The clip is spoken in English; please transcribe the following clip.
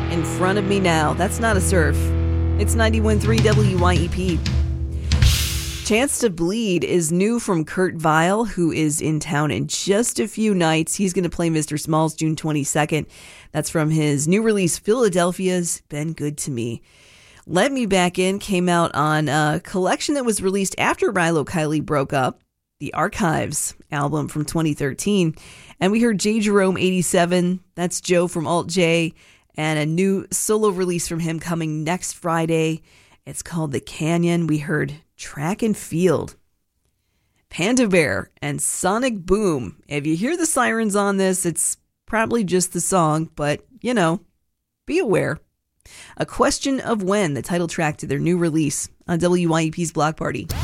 In front of me now. That's not a surf. It's 91.3 WYEP. Chance to Bleed is new from Kurt Vile, who is in town in just a few nights. He's going to play Mr. Smalls June 22nd. That's from his new release, Philadelphia's Been Good to Me. Let Me Back In came out on a collection that was released after Rilo Kiley broke up, the Archives album from 2013. And we heard J. Jerome 87, that's Joe from Alt J, and a new solo release from him coming next Friday. It's called The Canyon. We heard Track and Field. Panda Bear and Sonic Boom. If you hear the sirens on this, it's probably just the song, but, be aware. A Question of When, the title track to their new release on WYEP's Block Party.